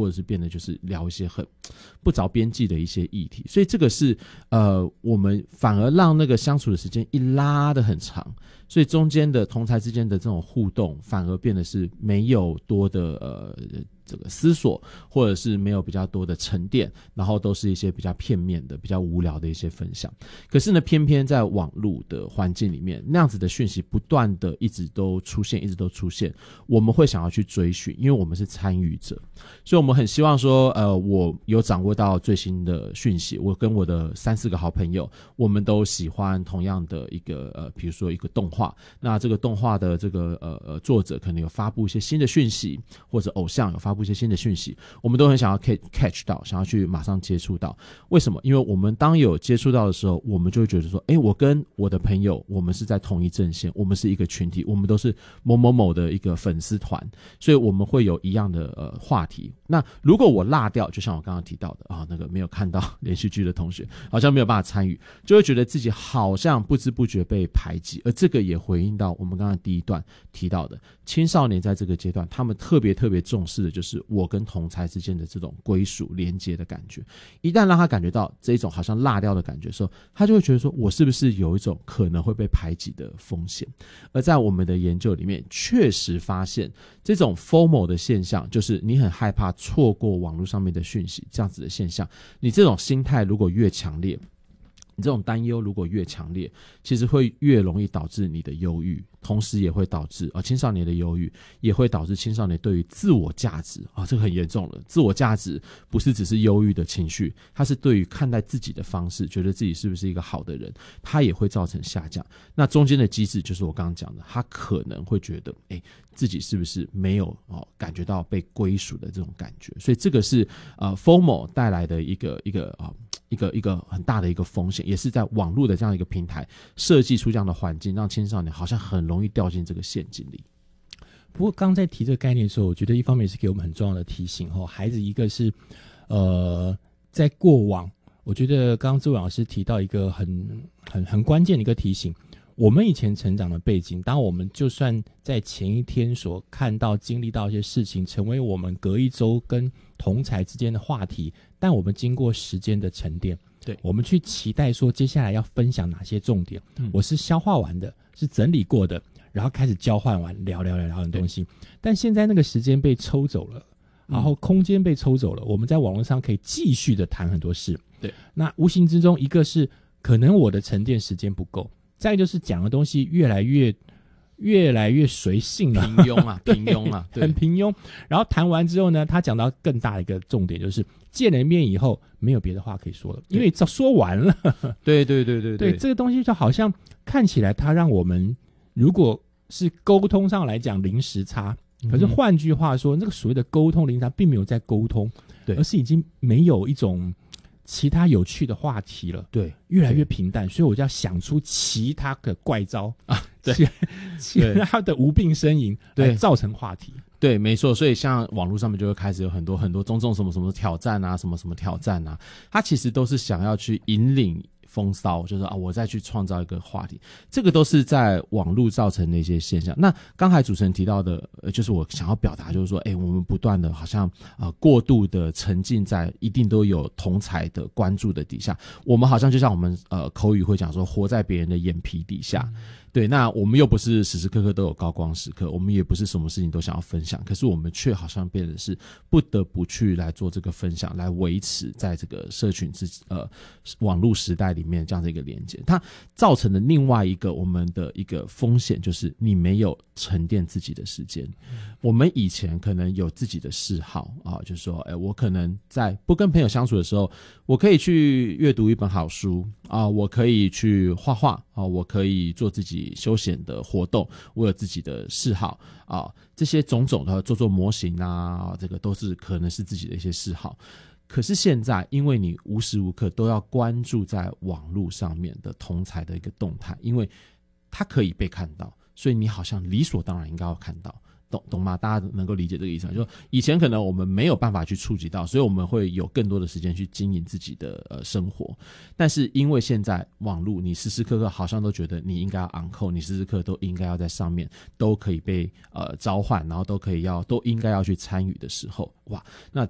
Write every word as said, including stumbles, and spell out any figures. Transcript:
或者是变得就是聊一些很不着边际的一些议题，所以这个是呃我们反而让那个相处的时间一拉得很长，所以中间的同侪之间的这种互动反而变得是没有多的呃这个思索，或者是没有比较多的沉淀，然后都是一些比较片面的比较无聊的一些分享。可是呢偏偏在网络的环境里面，那样子的讯息不断的一直都出现一直都出现，我们会想要去追寻，因为我们是参与者，所以我们很希望说呃，我有掌握到最新的讯息，我跟我的三四个好朋友我们都喜欢同样的一个呃，比如说一个动画，那这个动画的这个呃呃作者可能有发布一些新的讯息，或者偶像有发布一些新的讯息，我们都很想要 catch 到，想要去马上接触到。为什么？因为我们当有接触到的时候，我们就会觉得说，诶，我跟我的朋友我们是在同一阵线，我们是一个群体，我们都是某某某的一个粉丝团，所以我们会有一样的呃话题。那如果我落掉，就像我刚刚提到的啊，那个没有看到连续剧的同学好像没有办法参与，就会觉得自己好像不知不觉被排挤。而这个也回应到我们刚刚第一段提到的，青少年在这个阶段他们特别特别重视的就是我跟同侪之间的这种归属连结的感觉。一旦让他感觉到这种好像落掉的感觉的时候，他就会觉得说我是不是有一种可能会被排挤的风险。而在我们的研究里面确实发现，这种 FOMO 的现象，就是你很害怕错过网络上面的讯息这样子的现象，你这种心态如果越强烈，你这种担忧如果越强烈，其实会越容易导致你的忧郁，同时也会导致、呃、青少年的忧郁，也会导致青少年对于自我价值啊、哦，这个很严重了。自我价值不是只是忧郁的情绪，它是对于看待自己的方式，觉得自己是不是一个好的人，它也会造成下降。那中间的机制就是我刚刚讲的，他可能会觉得，哎，自己是不是没有、哦、感觉到被归属的这种感觉。所以这个是呃 FOMO 带来的一个一个啊、呃、一个一个很大的一个风险，也是在网络的这样一个平台设计出这样的环境，让青少年好像很容易掉进这个陷阱里。 不过刚在提这个概念的时候，我觉得一方面是给我们很重要的提醒，孩子一个是呃在过往，我觉得刚刚志伟老师提到一个很很很关键的一个提醒，我们以前成长的背景，当我们就算在前一天所看到经历到一些事情，成为我们隔一周跟同侪之间的话题，但我们经过时间的沉淀， 对， 我们去期待说接下来要分享哪些重点、嗯、我是消化完的，是整理过的，然后开始交换完聊聊聊聊的东西。但现在那个时间被抽走了，然后空间被抽走了、嗯、我们在网络上可以继续的谈很多事。 对， 那无形之中，一个是可能我的沉淀时间不够，再就是讲的东西越来越越来越随性了， 平庸啊平庸啊， 很平庸。然后谈完之后呢，他讲到更大的一个重点，就是见了面以后没有别的话可以说了，因为早说完了。 对对对对 对, 对，这个东西就好像看起来它让我们如果是沟通上来讲零时差，可是换句话说，那个所谓的沟通零时差并没有在沟通，对，而是已经没有一种其他有趣的话题了， 对， 越来越平淡，所以我就要想出其他的怪招啊， 对， 其他的无病呻吟来造成话题。 对，没错，所以像网络上面就会开始有很多很多种种什么什么挑战啊，什么什么挑战啊，它其实都是想要去引领风骚，就是啊，我再去创造一个话题，这个都是在网络造成的一些现象。那刚才主持人提到的，呃，就是我想要表达，就是说，哎，我们不断的好像啊、呃、过度的沉浸在一定都有同侪的关注的底下，我们好像就像我们呃口语会讲说，活在别人的眼皮底下。嗯，对，那我们又不是时时刻刻都有高光时刻，我们也不是什么事情都想要分享，可是我们却好像变得是不得不去来做这个分享，来维持在这个社群之呃网络时代里面这样的一个连接。它造成的另外一个我们的一个风险，就是你没有沉淀自己的时间。嗯，我们以前可能有自己的嗜好啊，就是说，哎，我可能在不跟朋友相处的时候，我可以去阅读一本好书啊，我可以去画画啊，我可以做自己休闲的活动，我有自己的嗜好啊，这些种种的做做模型啊，这个都是可能是自己的一些嗜好。可是现在，因为你无时无刻都要关注在网络上面的同侪的一个动态，因为它可以被看到，所以你好像理所当然应该要看到。懂懂吗？大家能够理解这个意思吗？就以前可能我们没有办法去触及到，所以我们会有更多的时间去经营自己的呃生活。但是因为现在网络，你时时刻刻好像都觉得你应该要 on call， 你时时刻刻都应该要在上面，都可以被呃召唤，然后都可以要都应该要去参与的时候，哇，那